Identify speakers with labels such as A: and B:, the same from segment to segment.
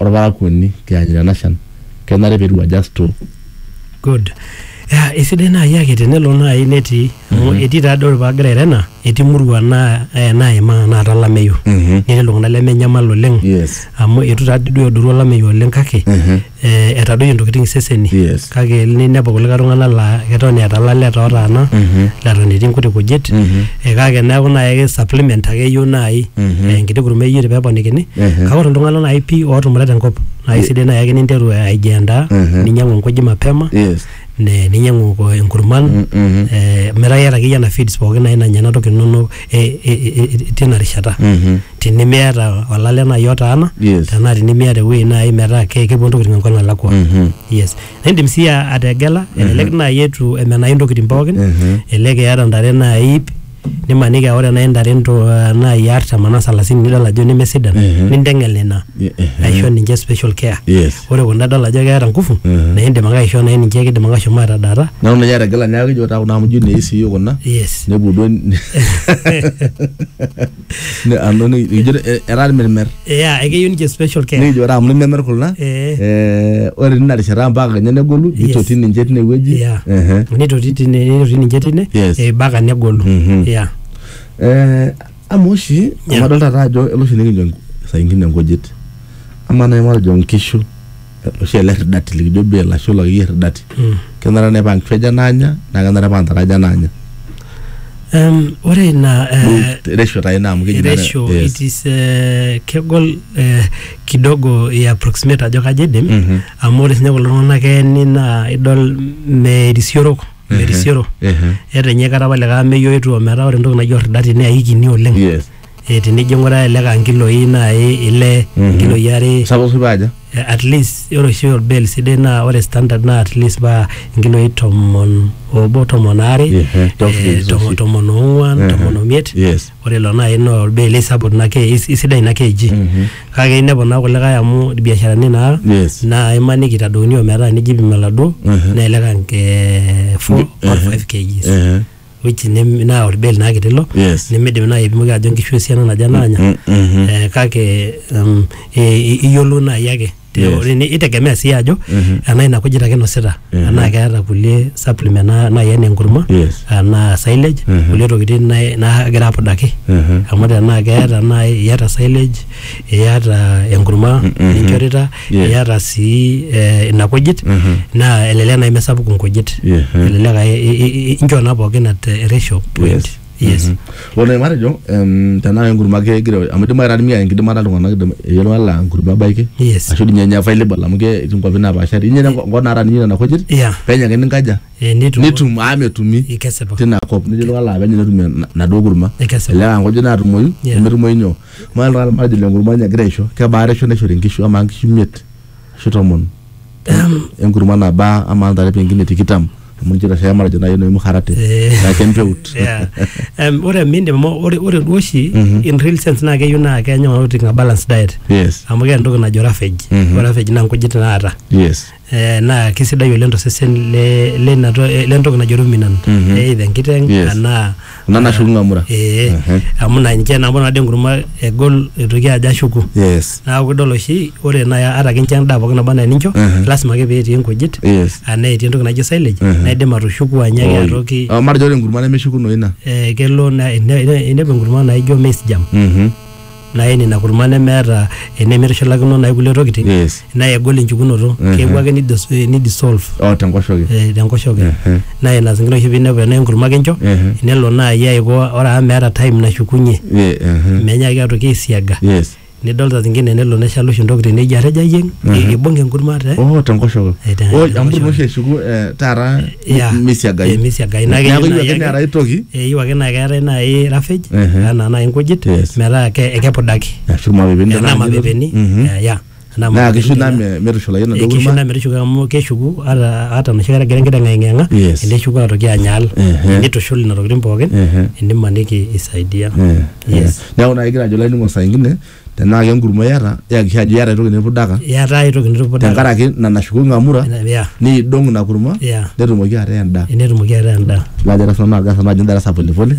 A: orparakuoni kianyita nashan kenare peetu aja store.
B: Good. Esidai naaji ake tenelo naaji netii amu etii taadoi ore paagira airena etii murua naaimaa naata olameyu netii iltung'anak lemenyamal oleng amu etu taadoi edoru olameyu oleng kake etadoyie intokitin iseseni kake ninepu kulikae tung'anak laa keton eeta ilaleta otaana leton etii nkuti kujit kake neeku naaji supplement ake eyieu naaji enkiti kurma eyieu peeponikini kake ore iltung'anak naaji pii ootumore tenkop naaji sidai naaji ake ninteru aijiandaa ninyang'u nkujit mapema ninyang'u enkurman metaa iyata akeyie ena feeds pookin naaji nanya ena toki inonok tina rishata tenimiata olale naaji otaana tenaa tenimiata ewueji naaji metaa kepuo ntokitin enkop nalakwa naindim sii ategela elelek naaji etu emenayu ntokitin pookin elelek iyata ntare naaji ip nimaniki ore naaji ntare naaji 40 ana 30 nidol ajo nemesidan ninteng'el nena aisho ninche special care ore kuna dol ajo keeta nguvu na indim ake aisho naaji ninche kidim ake ashomo atadaata
A: neeku ninye ategela neeku ijo taa kuna amu ijo neisiyo kuna nepuo duo ijo etaa mirmer
B: ekeyieu ninche special care
A: nijo taa amu nimemer kuna ore tina rishata mpaka kenya negolu nitoti ninche tine wueji
B: nitoti ninche tine mpaka negolu
A: amu oshi amadolta taa ajo elo oshi nikincho saingine nkujit ama naaji matejo nkishu oshi ele ridati likijo bel ashu lakeyie ridati kenare nepaa nkishu naanya naa kenare nepaa ntare aja naanya.
B: Ore ina
A: ratio taa ina amu keji
B: ratio it is kegol kidogo ya approximate ajo kaji idim amu ore sinye kulo tung'anak keeni naa idol merisioro eta nye kata pale kameyo etu ometaa ore entoki naji oridati naa ikini oleng tenijo ng'ura eleka nkiloi naaji ile nkiloi are
A: sapos aja
B: at least ore oshi orbel sidai naa ore standard naa at least ba nkiloi 10 are 14 15 ore ilo naaji naa orbel isapot na isidai ina keji kake inepu naa kulikae amu biasharani naa imaniki itadouni ometaa nijipim oladuo neeleka 4 or 5 kgs which na orbel na kitilo nimidim na ipimoki ajo nkishu esiana naja nanya kake iyiolo na yake itegemea sii ajo ana ina kujita kinosita ana keeta kulie supplement na yene nkurma ana silage kulie tokitin na gira apodaki amu tena keeta na yata silage yata enkurma ninchorita yata sii ina kujit na elelek na imesapuku nkujit elelek injo na pookin at ratio point
A: Wala marajo tena enkurma kegira amu dimara mia enkidimata iltung'anak yiolo ala nkurma baiki ashu dinyanya available amu ke itingwapi napaashari inye ngonara ninye na kujit penya ke ninkaja nitum ametumi tina kop nijo ala penya netum na dogurma ele ngojina natumoyu nemetumoyu nyo mal marajo lenkurma nya gresho ke baresho ne shori nkishu ama nkishu miet shitomon enkurma na ba ama ndare pengine tikitam munjira saya marajo na yeno muharate na kempeut
B: ore minde ore doshi in real sense na keyu na kenya uting a balanced diet amu ke ndogo na jorafage jorafage na nkujita naata na kisidai oleng tosesen le ndogo na joruminan either nkiteng ana
A: nana shunga mura
B: amu na nje na mbona denguruma egol etoki aja shuku na kudolo shi ore na ata kinche nda pokina bana nincho lazima ke beeti nkujit ana etii ndogo na silage naidim atushuku anyake atoki
A: marjo nguruma nemeshuku no ina
B: kelo na inepe nguruma na ijo maize jam na yeni na kurma nemeeta enemirishulakino na kulie tokitin na egol enchukunoto kepuo ake ni dissolve tenkoshoke na ina zingine hivi never na nkurma kencho nelo na yaiko ora ameeta time nashukunye menyaki atoki isiaga nidolta zingine nelo neshalo ntokitin neji areja yeng ibonge nkurma te
A: tenkoshoke amburu shuku tara misiaga na ara itoki
B: yiwake na keeta na rafage na nkujit metaa ekepodaki
A: shuma bebeni
B: na mabebeni
A: na kishu na merishula yena dogurma
B: kishu na merishula amu keshuku ata noshikara gerengeda ngayenga inde shuku atoki anyal nitushuli na tokitin pookin indi maniki isaidia
A: na una igira jola ningo saingine tena ke nguruma yata yakishaji yata itoki nepudaka
B: yata itoki nepudaka
A: tenkaraki nanashuku ngamura ni dong na kuruma netumoki ate enda la jara sana ga sana jindara sapole pole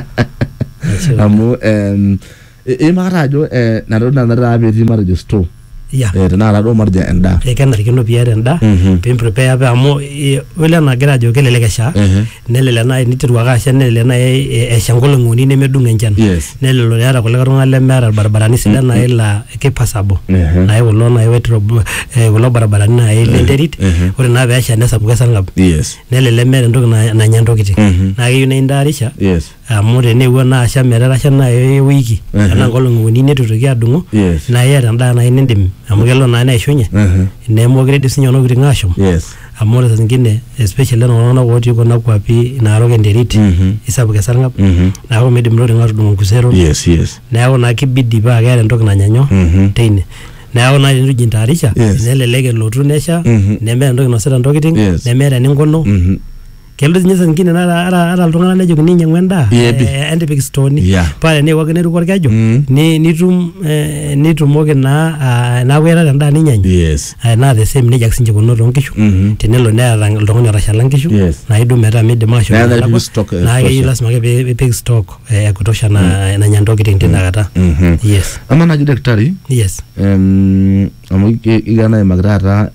A: amu makata ajo naro beti marajo store tenakata duo marja endaa
B: kenarikino piata endaa pimprepare pe amu wele nagira ajo kelelek esha nelelek nai niteru ake asha nelelek nai esha nkolong'i uni nemedung enchan nelelek eeta kulikae tung'anak lemeeta irbaribarani sidan nai laa kepassable nai kulo nai kulo barabarani nai lenterit ore naa peesha nesapuku esarng'ab nelelek meeta entoki nanya ntokiting naa keyieu nintaarisha amu teneewuo naa asha metarasha nai ewiki enaa nkolong'i uni netu itoki adung'o naa iyata endaa nai nindim amu kelo naa neishunye nemokure idim sinye ntokiting ashom amu ore saa zingine especially iltung'anak otii kuna kwapi naarok enterit isapuk esarng'ab neeku miidim ntokiting atudung'o nkusero neeku naa kibidi paa keeta entoki nanya teine neeku naa tenitu intaarisha nelelek elotu nesha nemeeta entoki inosita ntokiting nemeeta eninkono kelotu sinye saa zingine ata iltung'anak nejokini inyang'u endaa entipik stooni paa teneewuo ake neruko orkeju nitumoki naa naaku iyatata endaa ninyanya naa the same nejia ake sinche ikununo toonkishu tenelo neeta oltung'ani otashala nkishu naa iduo metaa miidim ashom naa keyieu lasima ake piipik stock ekutosha nanya ntokiting tinakata
A: ama naji daktari amu igira naimaki taata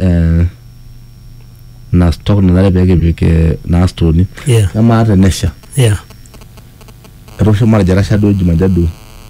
A: na stock nanare pekipik na stoni ama tenesha erosho mara jarasha do Jumatano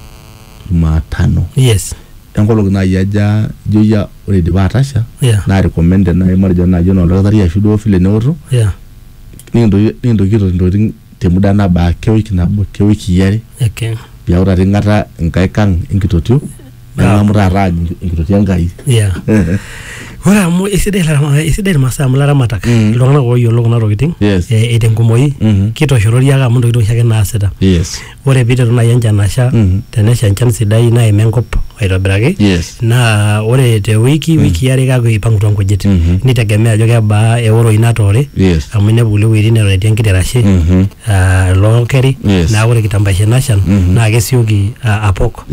A: enkolong nai aja joya ore dipa atasha na recommend na marja na jono oldakitari ashu do file neoto nintoki ntokiting temuda naba kewiki yare yaura tingata nkai kang enkitotio na amurara enkitotio enkai ore amu esidai irmasaa amu laramatak iltung'anak ooyiolo kuna tokiting tenkumoi kitoshorori ake amu ntokiting oshiake naasita ore piiteru nai enchan asha tenesha enchan sidai naim enkop aitobiraki naa ore tewiki are kaku ipang'utua nkujit nitegemea ajo kebaa eoroi natoore amu inepu kulie wuejitin neton etii enkiti rashe lookeri naa ore kitambaishe nashan naa kesioki apok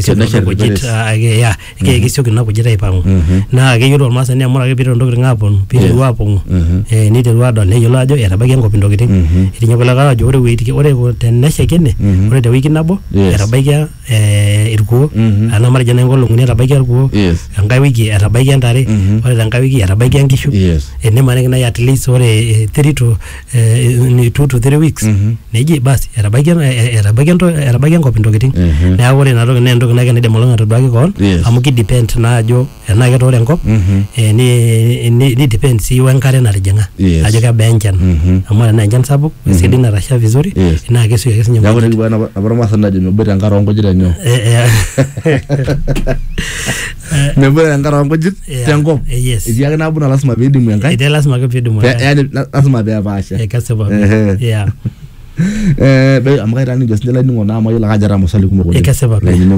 A: kesioki ina kujit aipang'u naa keyiolo ormaasani amu ore ake piiteru ntokiting piiteru apong'u niteru adol neyiolo ajo etabaiki enkop ntokiting etinye kulikae ajo ore teneshaiki ene ore tewiki nabo etabaikia irkuo ana marja enkolong uni etabaikia irkuo enkae wiki etabaikia ntare ore tenkae wiki etabaikia nkishu enemaniki nai at least ore 2 to 3 weeks neji basi etabaikia enkop ntokiting neeku ore ina toki naa entoki nake naidim oltung'ani atoduaki koon amu kidepend naa ajo enaa ketooro enkop ni depend si wenkare natijing'a ajo kebaa enchan amu ore naa enchan sapuk esidai natasha vizuri naa kesioki ake sinye meboita enkare onkujit enyo meboita enkare onkujit tenkop etii ake nabo na lasima piidimu enkae yaani lasima peepaasha
B: kesipa
A: amu kaita ninjo sinye laining'o naa mayiolo ake ajo eeta maswali kumok oleng
B: kesipa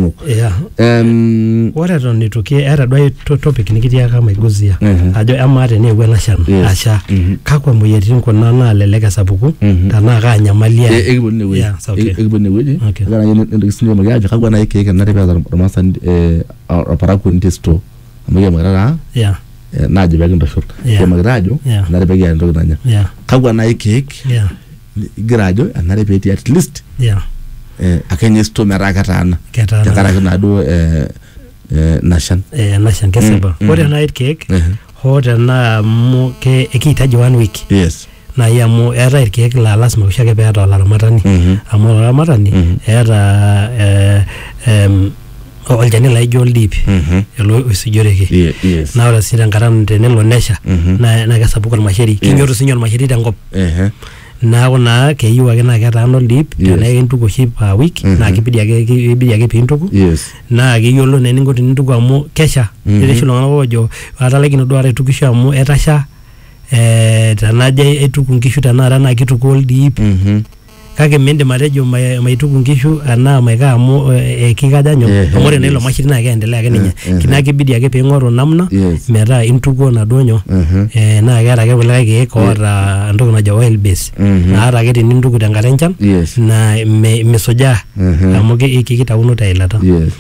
B: ore eton itu eeta duo topic nikitiaka maiguzia ajo amaa teneewuo ena shan asha kakwa moyiaritin kuna naalelek esapuku tenaa kaa nyamali
A: ekiponu inewueji entoki sinye maiki ajo kakwa nai keek enare peeta ormaasani orparakuoni te store amu kiamakita taa naajo pekintoshor kiamakita ajo enare pekiata entoki nanya kakwa nai keek igira ajo enare peetii at least akenye store metaa ketaana tenkaraki naaduo nashan
B: kesipa ore nai irkeek hoo tenaa amu ekihitaji 1 week nai amu eeta irkeek laa lasima oshiake peeta olaramatani amu olaramatani eeta olchani laijo oldip elo oisujoreki naa ore sii tenkata tenelo nesha naa kesapuku ormasheri kinyoru sinye ormasheri tenkop naaku naa keyieu ake naa ketaana oldip tenaa kintuku oshi per week naa kibidi ake piintuku naa keyiolo naa eninko tenintuku amu kesha etii iltung'anak oojo atalaikine duo aitukisho amu etasha tenajo aituku nkishu tenakata naa kituku oldip kake miindim atejo maituku nkishu anaa maika amu kikaja nyoo amu ore nailo mashini naa keendelea ake ninye kinaa kibidi ake piing'oru namna metaa intukuo naduo nyoo naa keeta ake kulikae keek oota entoki najo oil base naata ake tenintuku tenkata enchan naa misujaa amu kikitauno teilata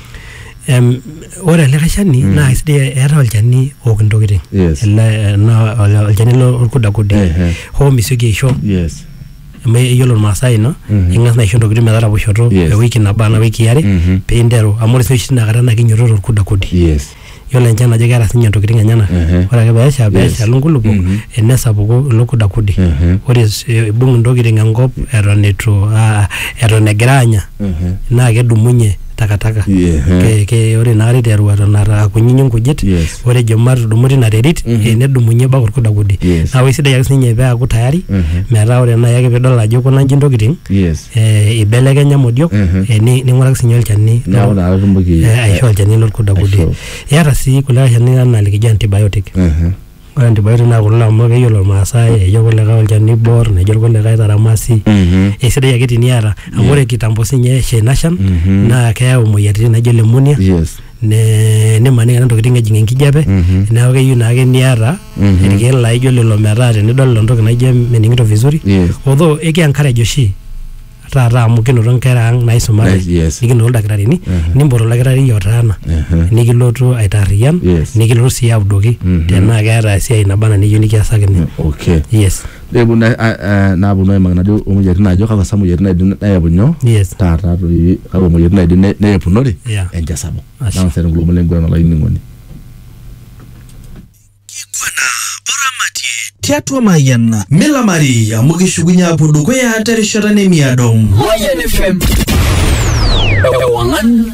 B: ore likae shani naa isidai eeta olchani ook ntokiting olchani lorkudakudi hoo misioki aisho eyiolo irmaasai no ing'as naisho ntokiting metaraposhoto ewiki nabo ana wiki are piinteru amu ore oshi tinakata naa kinyototo orkudakudi yiolo enchan ajo keeta sinye ntokitin enyana ore ake peesha nkulupuok enesapuku ilo kudakudi ore ibung ntokitin enkop eton egira anya naa kedumunye takataka ore naari teruata nara kunyinyi nkujit ore jomat dumuti na terit nedumunye bakor kudakudi na wesidai ake sinye peaku tayari metaa ore na yake pedol ajo kuna nji ntokitin ibelekenya modiok ninguraki sinye olchani aisho olchani lorkudakudi eeta sii kule shani na likija antibiotic ore antibiotic na kulo amu keyiolo Maasai ejo kulikae olchani bor nejo kulikae taramasi esidai ake tiniata amu ore kitambo sinye shenashan na keyau moyiaritin naijo pneumonia nemaniki ntokitin ejing enkijape neeku keyieu naake niata irkeek laijo lelo metaa tenidol entoki naijo meningito vizuri although encourage oshi taata amu kinoto nkera ang naisumare nikinoto ildakitarini nimboto oldakitari otaana nikilotu aitarian nikilotu sii audoki tenaa keeta esiai nabana niyieu nikiasakini
A: debu napuno aimaki najo omoyiaritin ajo kakwa sa moyiaritin naidim neyapunyo taata toi kakwa moyiaritin naidim neyapunore enchan sapuk nang'asa kulo malengo olaining'oni
C: tiatua Mayian Milamari amu kishugunya apuo dukuya terishata nemiado Mayian FM Ewangan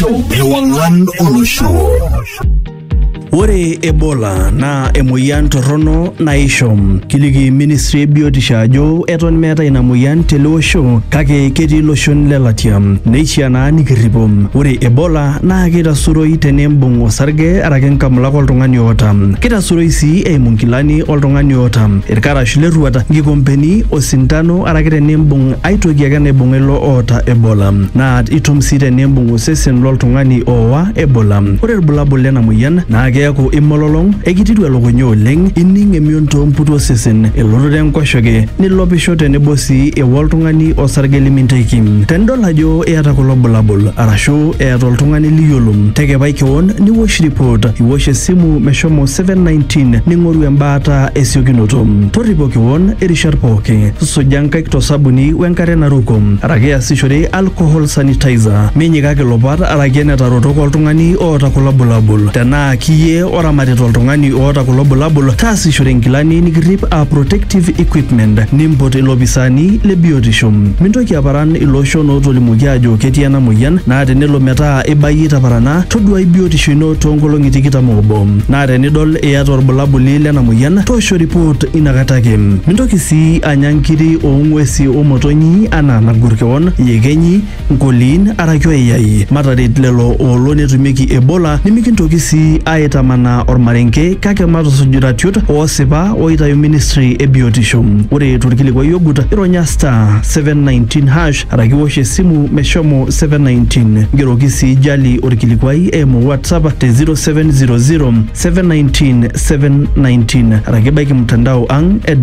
C: Olosho Ore Ebola na emoyian torrono naisho kiliki Ministry e Biotisho ajo eton meeta ina moyian tele osho kake ketii loshon lelatia neishaa naa nikirripo ore Ebola na kitasuroi tenembung osarge arake nkamulak oltung'ani oota kitasuroi sii eimu nkilani oltung'ani oota irkarash leruata nkikompeni osintano arake tenembung aitoki ake naibung ilo oota Ebola na itum sii tenembung osesen loltung'ani oowa Ebola ore irbulabul lena moyian na keeku imololong ekitiru elukunya oleng ining emion toomputu osesen elototo enkoshoke nilopisho tenebo sii ewa oltung'ani osarge liminteki tenidol ajo eeta kulo bulabul arashu eeta oltung'ani liyiolo tekepai kewon niwosh report iwosh esimu meshomo 719 ning'oru embaata esiokinoto torripo kewon irishat pooki suja nkaik tosabuni wenkare naruko arake easishore alcohol sanitizer minyikaki lopat arake enetarotok oltung'ani oota kulo bulabul tenaa kiyie oramatita oltung'ani oota kulo bulabul taasishore nkilani nikirrip a protective equipment nimpot ilopisani le biotisho mintoki aparan iloshon ootolimuki ajo ketii ena moyian naa tenelo metaa ibayie taparana toduai biotisho ino toonkolong'i 21 naa tenidol iyata orbulabuli lena moyian toosho report inakata ake mintoki sii anya nkiri oong'uesi omotonyi anaa nagur kewon yekenyi nkoliin arake oyai mataret lelo oolo netumieki Ebola nimikintoki sii aitamana ormarenke kake matusuj iratiot oosipa oitayu Ministry e Biotisho ore torkilikwai ogut ironya *719# arake wosh esimu meshomo 719 geroki sii jali orkilikwai eimu WhatsApp te 0700-719-719 arake baiki mtandao ang e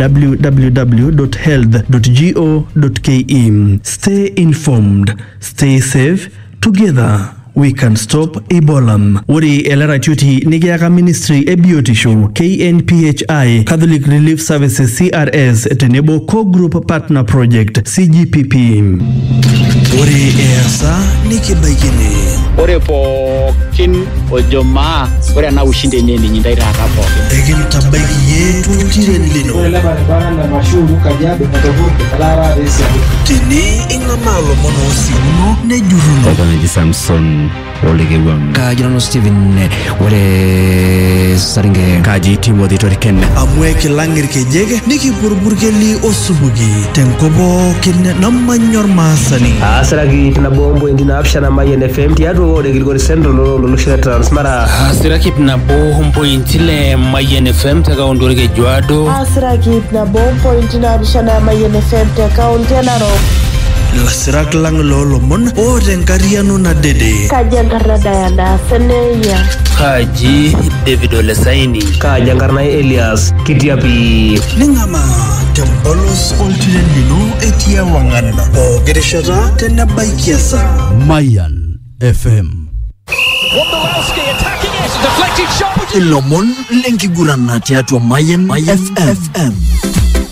C: www.health.go.ke Stay informed, stay safe, together we can stop Ebola. Ore eleratioti nikiaka Ministry e Biotisho KNPHI Catholic Relief Services CRS tenebo Co-Group Partner Project CGPP. Ore easa nikibaikini.
D: Ore pookin ojomaa ore ena ushinde nene nyindai taata pookin.
C: Ekintabaiki yetu tiren lino.
E: Ore lebarabara na mashuru Kajiado Katogoro Kalara Resi.
C: Tene ing'amaa lomon oosimuno nejuruno.
F: Otaniji Samson Olegewang.
G: Kajirano Steven ore Saringe.
F: Kaji Timothy Toriken.
C: Amwe kilang'ir kejeke nikipurpurkeli osubuki tenkopo kine namanyor maasani.
H: Asiraki tinabombo indina apshana Mayian FM tiatua ore Kilgore Central lolosho Transmara.
I: Asiraki tinabombo intile Mayian FM te kaunti orkejuado.
J: Asiraki tinabombo intina apshana Mayian FM te kaunti Narok.
C: Lasirak lang lolomon ote nkariano na dede.
J: Kaji Enkarna Diana Seneya.
I: Kaji David Olesaini.
H: Kaji Enkarna Elias Kitiapi.
C: Ningama tempolos oltiren lino etia wangana. Ogirishata tenabaikiasa.
K: Mayian FM.
L: Wondolowski attacking it. Deflected shot.
C: Ilomon lenkigurana tiatua Mayian FM.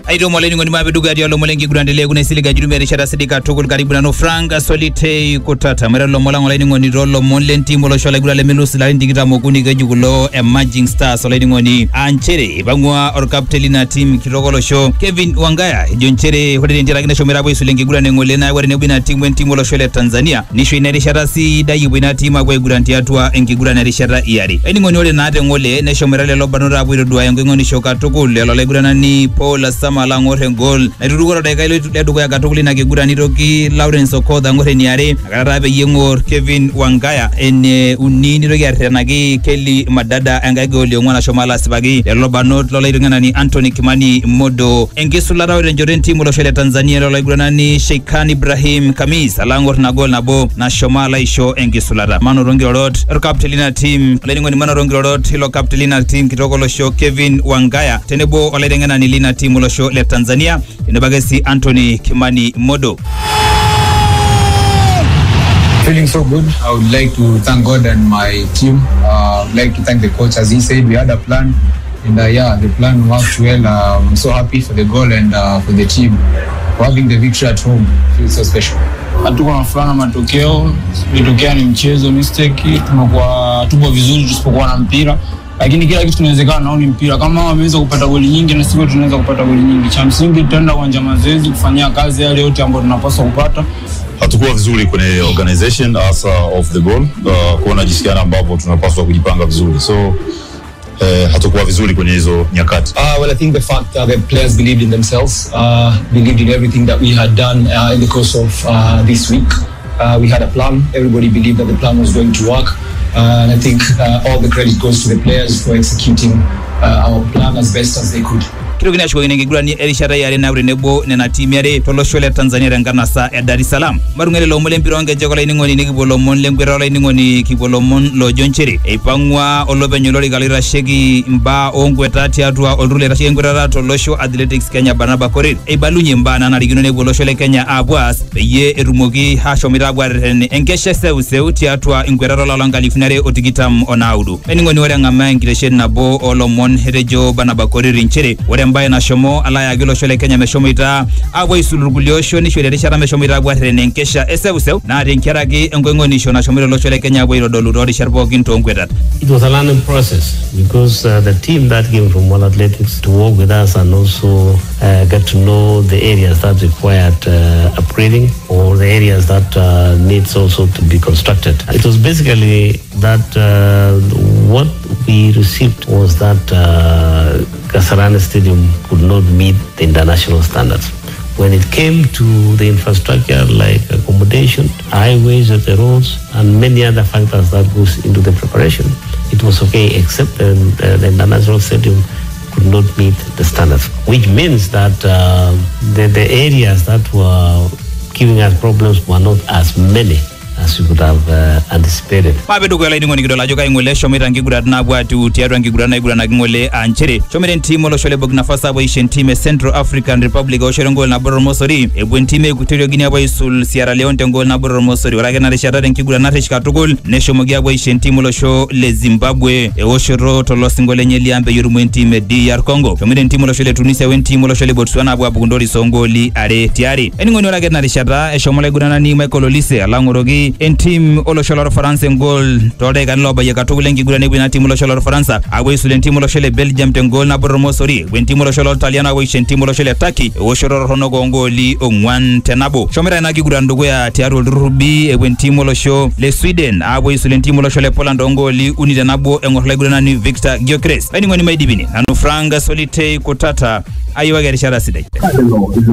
I: Aito mwaleni ngoni mabeduga ya lomolengi gurandele kuna isiliga jurume rishada sidika tukul karibu na no franga solite kutata mera lomola ngoleni ngoni rolo monlen timo lo shola gurale melusi la indigita mokuni gejugulo emerging stars soleni ngoni anchere bangwa or captain team kirogolo show Kevin Wangaya jonchere hodeni ndira kina shomera boy sulengi gurane ngolena wari ne bina timo lo shole Tanzania nisho ina rishada si dayi bina tima kwa guranti atua engi gurane rishada iari eni ngoni ole na ate ngole ne shomera le lobanura abwiro duwa yangu ngoni shoka tukul lelo le gurana ni Paul Samala ngore goal na turugoro daika ile leduko ya katukuli na kigurani roki Lawrence Okoda ngore niare akararabe yengor Kevin Wangaya ene unini roki artena ki Kelly Madada angage oli ngwana shomala sibagi lelo banot lola irungana ni Anthony Kimani Modo engisula rawe renjoren timu lo shele Tanzania lola igurana ni Sheikhan Ibrahim Kamis alangor na goal na bo na shomala isho engisula mano rongi rod captain team leningo ni mano rongi rod hilo captain team kitoko lo show Kevin Wangaya tenebo ole rengana ni lina timu lo show le Tanzania inabagasi Anthony Kimani Modo.
M: Feeling so good. I would like to thank God and my team. I would like to thank the coach. As he said, we had a plan, and the plan worked well. I'm so happy for the goal and for the team. For having the victory at home feels so special.
N: Hatuko nafurana matokeo, ilitokea ni mchezo mistake, tupo vizuri tusipokuwa na mpira. Lakini kila kitu kinawezekana na ni mpira. Kama wameweza kupata goli nyingi na sisi tunaweza kupata goli nyingi. Cha msingi tutaenda uwanja mazoezi kufanyia kazi yale yote ambayo tunapaswa kupata.
O: Hatukuwa vizuri kwenye organization hasa of the goal. Kuona jinsi ambapo tunapaswa kujipanga vizuri. So hatukuwa vizuri kwenye hizo nyakati.
P: Well, I think the fact that the players believed in themselves, believed in everything that we had done in the course of this week. We had a plan. Everybody believed that the plan was going to work. And I think all the credit goes to the players for executing our plan as best as they could.
I: Kirugina shwa ngene gurani erishara yare na renebo nena team yare tolo shole Tanzania rangana sa Dar es Salaam marungele lo molempiro nge jogola iningoni ni kibolo mon lengwera la iningoni kibolo mon lo jonchere epangwa olobenyo lori galira shegi mba ongweta tiatwa olrule rashi ngwera tolo show Athletics Kenya Barnaba Korir ebalunye mba na rigino ne bolo shole Kenya abwas ye erumogi ha shomira bwarene enkeshe seu tiatwa ngwera la langali finare otigitam onaudu iningoni wore ngama ngileshen nabo olomon herejo Barnaba Korir inchere ambaye na shomo alaya gilo shole Kenya meshomo ita abo isulurugulio shoni shole rishara meshomo ita bwa renenkesha eseu na renkeragi engongo ni shona shomiro lo shole Kenya abo irodolu rodi sharbo ginto ngwedat.
Q: It was a learning process because the team that came from World Athletics to work with us and also get to know the areas that required upgrading or the areas that needs also to be constructed. It was basically that what we received was that Kasarani Stadium could not meet the international standards. When it came to the infrastructure like accommodation, highways, the roads, and many other factors that goes into the preparation, it was okay, except the international stadium could not meet the standards, which means that the areas that were giving us problems were not as many as you could have anticipated.
I: Mabedu kwa laini ngoni kidola joka ingole shomira ngigura na bwatu tiatu ngigura na igura na ngole anchere shomira ntimo lo shole Burkina Faso abo ishen time Central African Republic o shole ngol na Bororo Mosori ebwen time Equatorial Guinea abo isul Sierra Leone ngol na Bororo Mosori wala kana reshara ngigura na reshika tugol ne shomogi abo ishen timo lo sho le Zimbabwe e o shoro to lo singole nyeliambe yurumu ntime DR Congo shomira ntimo lo shole Tunisia wen timo lo shole Botswana abo abugondori songoli are tiari eni ngoni wala kana reshara e shomola igura ni Michael Olise alangorogi en team olo sholoro France ngol tode kan loba yaka to lengi gurane bina team olo sholoro France awe sulen team olo shole Belgium te ngol na Bororo Mosori wen team olo sholoro Italiana awe shen team olo shole Turkey o shororo hono go ngoli ongwan tenabo shomera na gigura ndogo ya tiaro rubi e wen team olo show le Sweden awe sulen team olo shole Poland ngoli unida nabo engorla gurana ni Victor Gyökeres ani ngoni maidibini nanu franga solite kutata ayiwa gerishara sidai